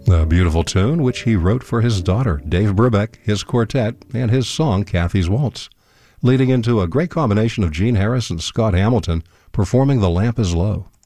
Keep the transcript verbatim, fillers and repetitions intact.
A beautiful tune which he wrote for his daughter, Dave Brubeck, his quartet, and his song, Kathy's Waltz, leading into a great combination of Gene Harris and Scott Hamilton performing The Lamp is Low.